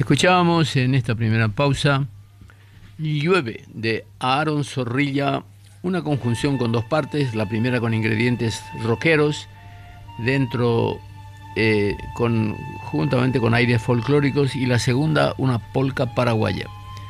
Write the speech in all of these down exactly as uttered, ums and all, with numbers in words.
Escuchábamos en esta primera pausa Llueve de Aaron Zorrilla, una conjunción con dos partes, la primera con ingredientes rockeros, dentro eh, con, juntamente con aires folclóricos, y la segunda una polca paraguaya.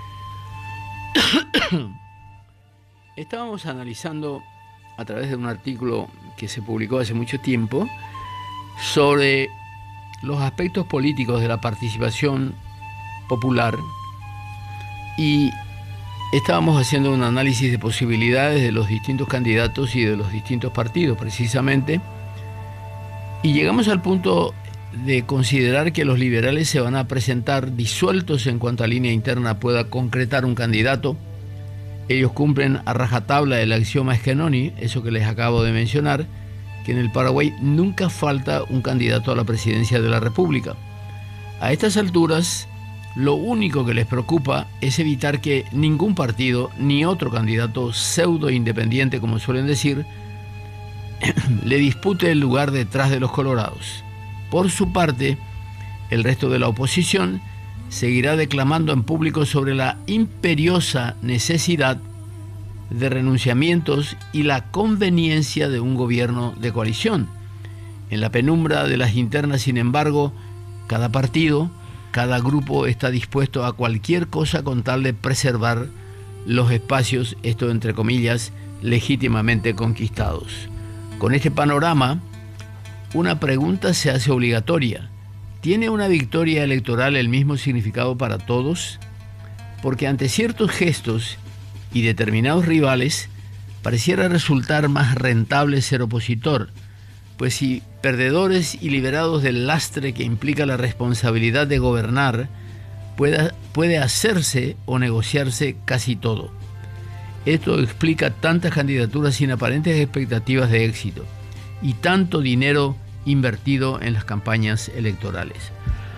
Estábamos analizando a través de un artículo que se publicó hace mucho tiempo sobre los aspectos políticos de la participación popular, y estábamos haciendo un análisis de posibilidades de los distintos candidatos y de los distintos partidos precisamente, y llegamos al punto de considerar que los liberales se van a presentar disueltos en cuanto a línea interna pueda concretar un candidato. Ellos cumplen a rajatabla el axioma Schenoni, eso que les acabo de mencionar, que en el Paraguay nunca falta un candidato a la presidencia de la República. A estas alturas, lo único que les preocupa es evitar que ningún partido ni otro candidato pseudo independiente, como suelen decir, le dispute el lugar detrás de los colorados. Por su parte, el resto de la oposición seguirá declamando en público sobre la imperiosa necesidad de renunciamientos y la conveniencia de un gobierno de coalición. En la penumbra de las internas, sin embargo, cada partido, cada grupo está dispuesto a cualquier cosa con tal de preservar los espacios, esto entre comillas, legítimamente conquistados. Con este panorama, una pregunta se hace obligatoria. ¿Tiene una victoria electoral el mismo significado para todos? Porque ante ciertos gestos y determinados rivales, pareciera resultar más rentable ser opositor, pues si perdedores y liberados del lastre que implica la responsabilidad de gobernar, puede, puede hacerse o negociarse casi todo. Esto explica tantas candidaturas sin aparentes expectativas de éxito y tanto dinero invertido en las campañas electorales.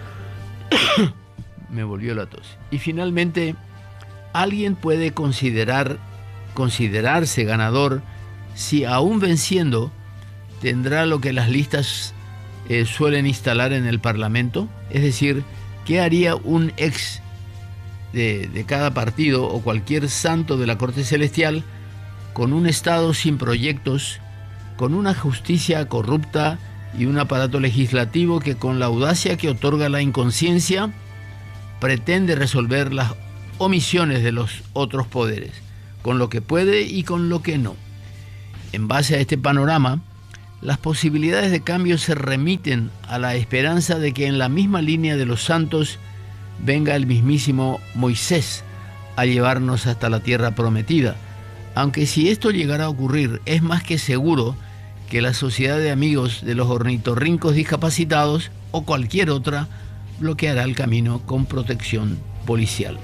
Me volvió la tos. Y finalmente, ¿alguien puede considerar, considerarse ganador si aún venciendo tendrá lo que las listas eh, suelen instalar en el Parlamento? Es decir, ¿qué haría un ex de, de cada partido o cualquier santo de la Corte Celestial con un Estado sin proyectos, con una justicia corrupta y un aparato legislativo que, con la audacia que otorga la inconsciencia, pretende resolver las omisiones de los otros poderes, con lo que puede y con lo que no? En base a este panorama, las posibilidades de cambio se remiten a la esperanza de que en la misma línea de los santos venga el mismísimo Moisés a llevarnos hasta la tierra prometida. Aunque si esto llegara a ocurrir, es más que seguro que la sociedad de amigos de los ornitorrincos discapacitados o cualquier otra bloqueará el camino con protección policial.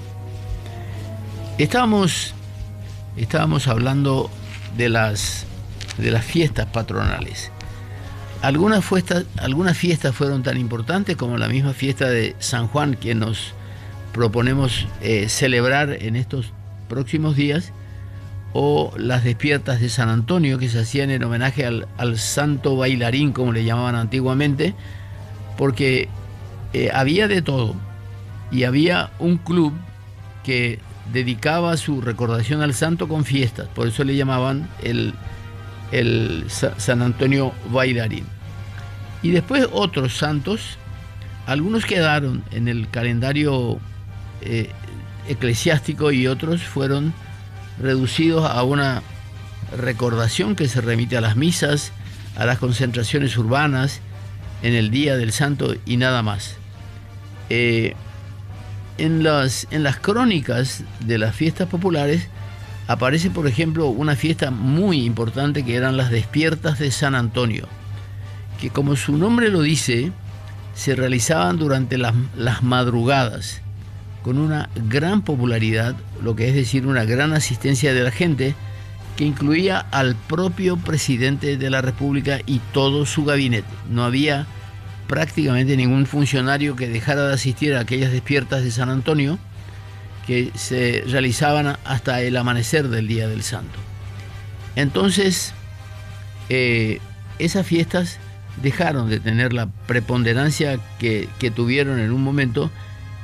Estábamos, estábamos hablando de las de las fiestas patronales. Algunas fiestas, algunas fiestas fueron tan importantes como la misma fiesta de San Juan que nos proponemos eh, celebrar en estos próximos días, o las despiertas de San Antonio, que se hacían en homenaje al, al santo bailarín, como le llamaban antiguamente, porque eh, había de todo, y había un club que dedicaba su recordación al santo con fiestas, por eso le llamaban el el San Antonio bailarín. Y después otros santos, algunos quedaron en el calendario eh, eclesiástico y otros fueron reducidos a una recordación que se remite a las misas, a las concentraciones urbanas, en el día del santo y nada más. Eh, en, las, en las crónicas de las fiestas populares aparece, por ejemplo, una fiesta muy importante que eran las despiertas de San Antonio, que, como su nombre lo dice, se realizaban durante las, las madrugadas, con una gran popularidad, lo que es decir, una gran asistencia de la gente, que incluía al propio presidente de la República y todo su gabinete. No había prácticamente ningún funcionario que dejara de asistir a aquellas despiertas de San Antonio, que se realizaban hasta el amanecer del Día del Santo. Entonces, eh, esas fiestas dejaron de tener la preponderancia que, que tuvieron en un momento,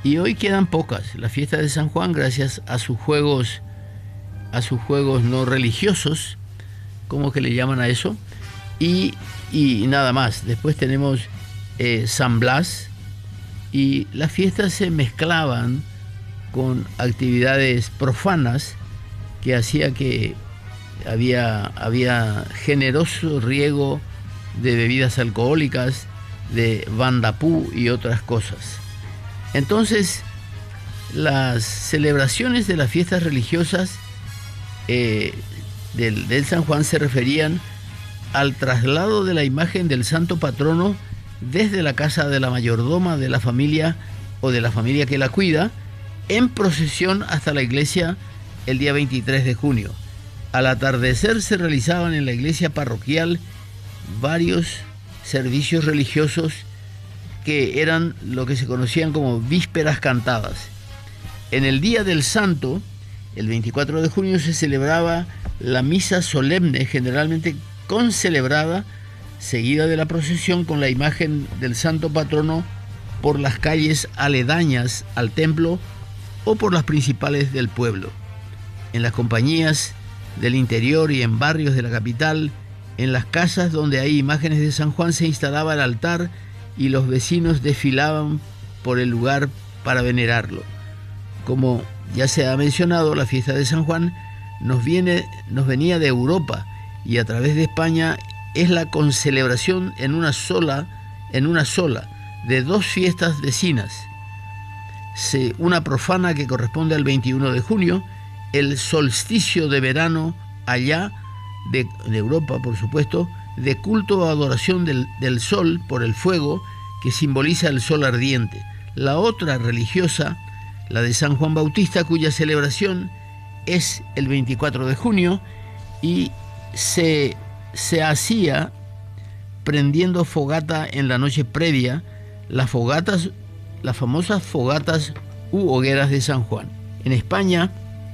Y hoy quedan pocas. Las fiestas de San Juan, gracias a sus juegos, a sus juegos no religiosos, ¿cómo que le llaman a eso? Y, y nada más. Después tenemos eh, San Blas, y las fiestas se mezclaban con actividades profanas que hacía que había, había generoso riego de bebidas alcohólicas, de bandapú y otras cosas. Entonces, las celebraciones de las fiestas religiosas eh, del, del San Juan se referían al traslado de la imagen del santo patrono desde la casa de la mayordoma de la familia o de la familia que la cuida, en procesión hasta la iglesia el día veintitrés de junio. Al atardecer se realizaban en la iglesia parroquial varios servicios religiosos que eran lo que se conocían como vísperas cantadas. En el día del santo, el veinticuatro de junio, se celebraba la misa solemne, generalmente concelebrada, seguida de la procesión con la imagen del santo patrono por las calles aledañas al templo o por las principales del pueblo. En las compañías del interior y en barrios de la capital, en las casas donde hay imágenes de San Juan, se instalaba el altar y los vecinos desfilaban por el lugar para venerarlo. Como ya se ha mencionado, la fiesta de San Juan nos, viene, nos venía de Europa y a través de España es la concelebración en una sola, en una sola de dos fiestas vecinas. Se, una profana que corresponde al veintiuno de junio, el solsticio de verano allá de, de Europa, por supuesto, de culto o adoración del, del sol por el fuego que simboliza el sol ardiente. La otra religiosa, la de San Juan Bautista, cuya celebración es el veinticuatro de junio y se, se hacía prendiendo fogata en la noche previa, las fogatas, las famosas fogatas u hogueras de San Juan. En España,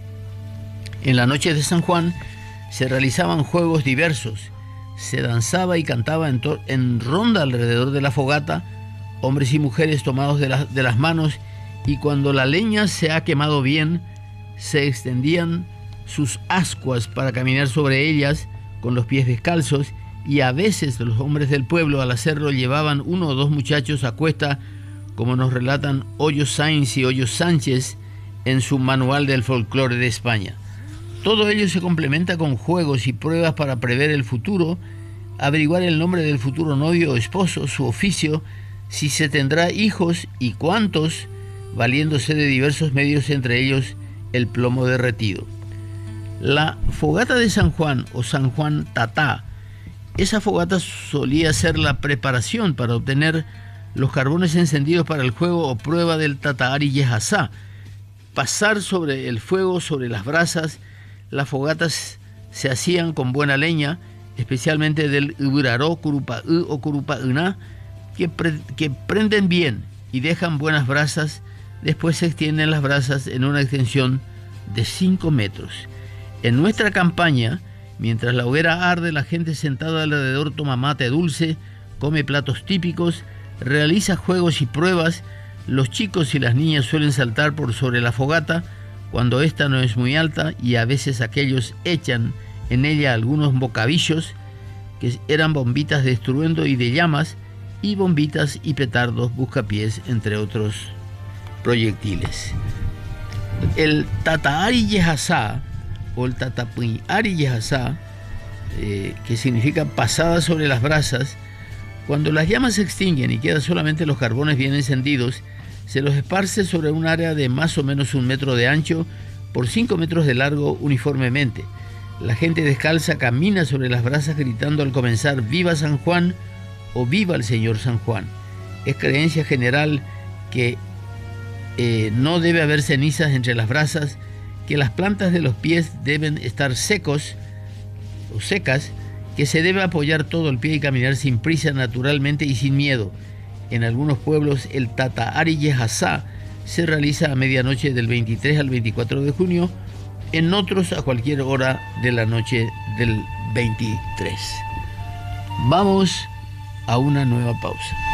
en la noche de San Juan, se realizaban juegos diversos. Se danzaba y cantaba en, en ronda alrededor de la fogata, hombres y mujeres tomados de, la, de las manos, y cuando la leña se ha quemado bien, se extendían sus ascuas para caminar sobre ellas con los pies descalzos, y a veces los hombres del pueblo al hacerlo llevaban uno o dos muchachos a cuesta, como nos relatan Hoyo Sainz y Hoyo Sánchez en su Manual del Folclore de España. Todo ello se complementa con juegos y pruebas para prever el futuro, averiguar el nombre del futuro novio o esposo, su oficio, si se tendrá hijos y cuántos, valiéndose de diversos medios, entre ellos el plomo derretido. La fogata de San Juan o San Juan Tatá, esa fogata solía ser la preparación para obtener los carbones encendidos para el juego o prueba del Tataari Yehazá. Pasar sobre el fuego, sobre las brasas. Las fogatas se hacían con buena leña, especialmente del Uburaró, Curupaú o Curupaúna, que, pre que prenden bien y dejan buenas brasas. Después se extienden las brasas en una extensión de cinco metros. En nuestra campaña, mientras la hoguera arde, la gente sentada alrededor toma mate dulce, come platos típicos, realiza juegos y pruebas. Los chicos y las niñas suelen saltar por sobre la fogata cuando ésta no es muy alta, y a veces aquellos echan en ella algunos bocabillos, que eran bombitas de estruendo y de llamas, y bombitas y petardos buscapiés, entre otros proyectiles. El Tataari Yehazá, o el Tatapuiari Yehazá, eh, que significa pasada sobre las brasas, cuando las llamas se extinguen y quedan solamente los carbones bien encendidos, se los esparce sobre un área de más o menos un metro de ancho por cinco metros de largo uniformemente. La gente descalza camina sobre las brasas gritando al comenzar «Viva San Juan» o «Viva el Señor San Juan». Es creencia general que eh, no debe haber cenizas entre las brasas, que las plantas de los pies deben estar secos o secas, que se debe apoyar todo el pie y caminar sin prisa, naturalmente y sin miedo. En algunos pueblos el Tataari Yehazá se realiza a medianoche del veintitrés al veinticuatro de junio, en otros a cualquier hora de la noche del veintitrés. Vamos a una nueva pausa.